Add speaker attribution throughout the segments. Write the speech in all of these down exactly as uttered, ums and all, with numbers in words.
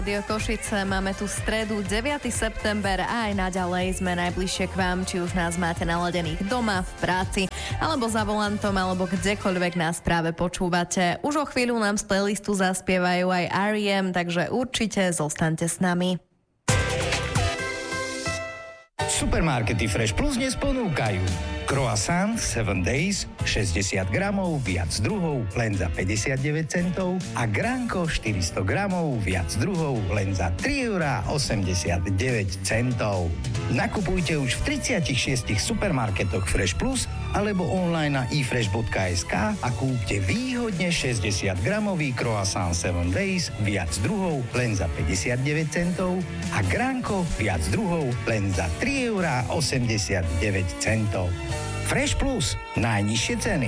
Speaker 1: Dio Košice, máme tu stredu deviateho september a aj naďalej sme najbližšie k vám, či už nás máte naladených doma, v práci, alebo za volantom, alebo kdekoľvek nás práve počúvate. Už o chvíľu nám z playlistu zaspievajú aj er í em, takže určite zostaňte s nami.
Speaker 2: Supermarkety Fresh Plus dnes ponúkajú croissant seven days šesťdesiat gramov, viac druhov, len za päťdesiatdeväť centov a Granko štyristo gramov, viac druhov, len za tri eurá osemdesiatdeväť centov. Nakupujte už v tridsiatich šiestich supermarketoch Fresh Plus alebo online na e fresh bodka es ká a kúpte výhodne šesťdesiat gramový croissant seven days, viac druhov, len za päťdesiatdeväť centov a Granko, viac druhov, len za tri eurá osemdesiatdeväť centov. Fresh Plus. Najnižšie ceny.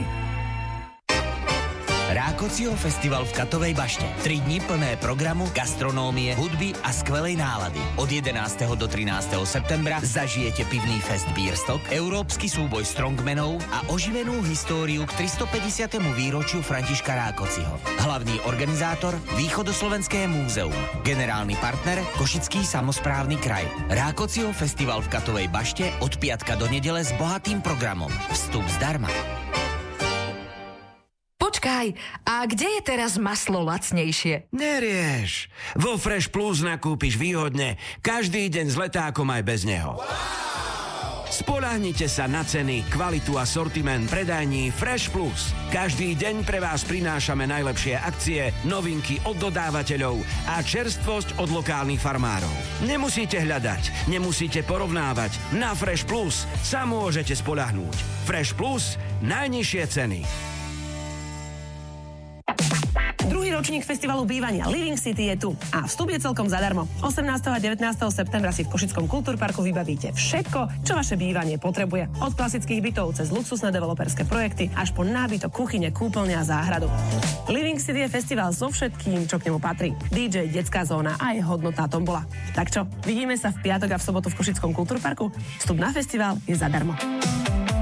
Speaker 3: Rákociho festival v Katovej Bašte. Tri dni plné programu, gastronómie, hudby a skvelej nálady. Od jedenásteho do trinásteho septembra zažijete pivný fest Bierstock, európsky súboj strongmenov a oživenú históriu k tristopäťdesiatemu výročiu Františka Rákociho. Hlavný organizátor Východoslovenské múzeum. Generálny partner Košický samosprávny kraj. Rákociho festival v Katovej Bašte od piatka do nedele s bohatým programom. Vstup zdarma.
Speaker 4: Počkaj, a kde je teraz maslo lacnejšie?
Speaker 5: Nerieš. Vo Fresh Plus nakúpiš výhodne každý deň s letákom aj bez neho. Wow! Spoľahnite sa na ceny, kvalitu a sortiment predajní Fresh Plus. Každý deň pre vás prinášame najlepšie akcie, novinky od dodávateľov a čerstvosť od lokálnych farmárov. Nemusíte hľadať, nemusíte porovnávať. Na Fresh Plus sa môžete spoľahnúť. Fresh Plus, najnižšie ceny.
Speaker 6: Druhý ročník festivalu bývania Living City je tu a vstup je celkom zadarmo. osemnásteho a devätnásteho septembra si v Košickom kultúrparku vybavíte všetko, čo vaše bývanie potrebuje. Od klasických bytov cez luxusné developerské projekty až po nábytok, kuchyne, kúpeľne a záhradu. Living City je festival so všetkým, čo k nemu patrí. dý džej, detská zóna a aj hodnotná tombola. Tak čo, vidíme sa v piatok a v sobotu v Košickom kultúrparku? Vstup na festival je zadarmo.